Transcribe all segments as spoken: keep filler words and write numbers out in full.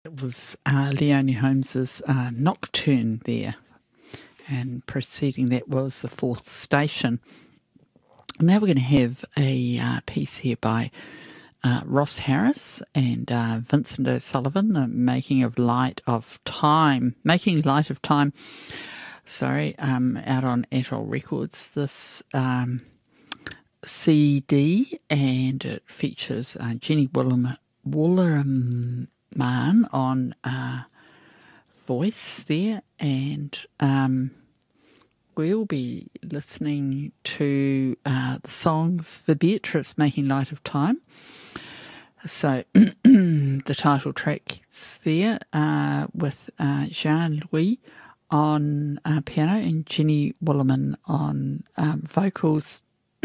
was uh, Leonie Holmes's uh, Nocturne there, and preceding that was The Fourth Station. Now we're going to have a uh, piece here by uh, Ross Harris and uh, Vincent O'Sullivan, The Making of Light of Time, Making Light of Time, sorry, um, out on Atoll Records, this um, C D, and it features uh, Jenny Woolam, Woolerman on uh, voice there, and um, we'll be listening to uh, the songs for Beatrice, Making Light of Time. So the title track's there uh, with uh, Jean-Louis on uh, piano and Jenny Woolerman on um, vocals.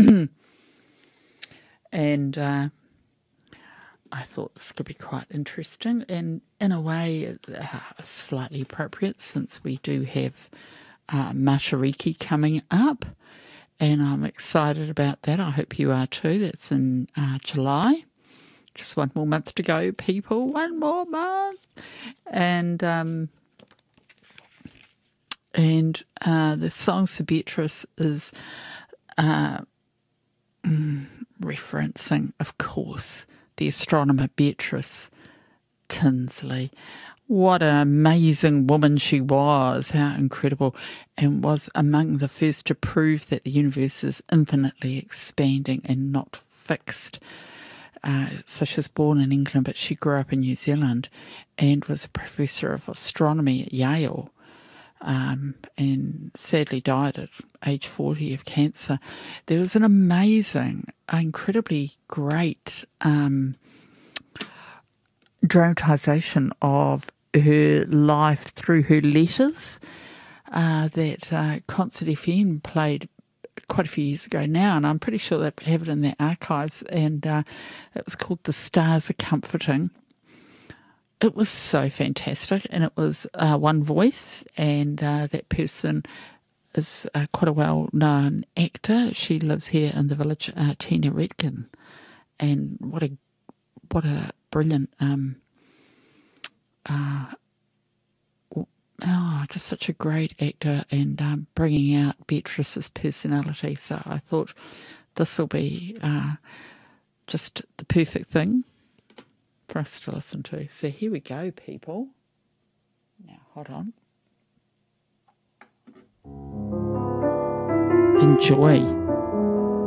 And uh, I thought this could be quite interesting, and in a way uh, slightly appropriate, since we do have uh, Matariki coming up, and I'm excited about that. I hope you are too. That's in uh, July. Just one more month to go, people. One more month. And um, and uh, the Songs for Beatrice is uh, referencing, of course, the astronomer Beatrice Tinsley. What an amazing woman she was, how incredible, and was among the first to prove that the universe is infinitely expanding and not fixed. Uh, so she was born in England, but she grew up in New Zealand and was a professor of astronomy at Yale, um, and sadly died at age forty of cancer. There was an amazing, incredibly great um, dramatisation of her life through her letters uh, that uh, Concert F M played quite a few years ago now, and I'm pretty sure they have it in their archives, and uh, it was called The Stars Are Comforting. It was so fantastic, and it was uh, one voice, and uh, that person is uh, quite a well-known actor. She lives here in the village, uh, Tina Redkin, and what a what a brilliant um, uh, oh, just such a great actor, and um, bringing out Beatrice's personality. So I thought this will be uh, just the perfect thing for us to listen to. So here we go, people. Now, hold on. Enjoy.